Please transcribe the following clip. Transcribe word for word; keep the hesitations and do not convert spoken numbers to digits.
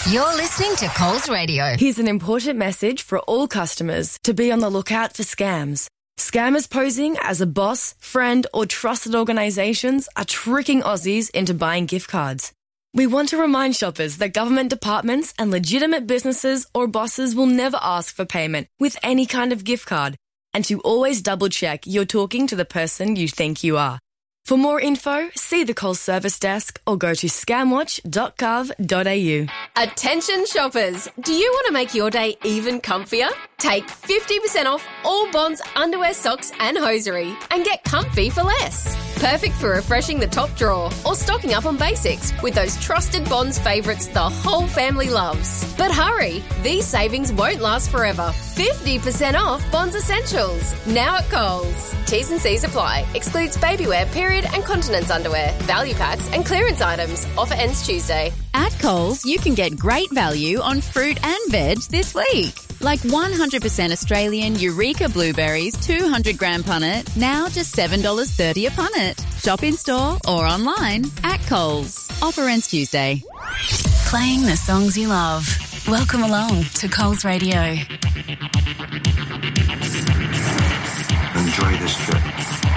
You're listening to Coles Radio. Here's an important message for all customers to be on the lookout for scams. Scammers posing as a boss, friend or trusted organisations are tricking Aussies into buying gift cards. We want to remind shoppers that government departments and legitimate businesses or bosses will never ask for payment with any kind of gift card, and to always double check you're talking to the person you think you are. For more info, see the Coles Service Desk or go to scamwatch dot gov dot a u. Attention shoppers, do you want to make your day even comfier? Take fifty percent off all Bonds underwear, socks and hosiery and get comfy for less. Perfect for refreshing the top drawer or stocking up on basics with those trusted Bonds favourites the whole family loves. But hurry, these savings won't last forever. fifty percent off Bonds Essentials, now at Coles. T's and C's apply. Excludes babywear, period and continence underwear, value packs and clearance items. Offer ends Tuesday. At Coles, you can get great value on fruit and veg this week. Like one hundred percent Australian Eureka blueberries, two hundred gram punnet, now just seven dollars thirty a punnet. Shop in store or online at Coles. Offer ends Tuesday. Playing the songs you love. Welcome along to Coles Radio. Enjoy this trip.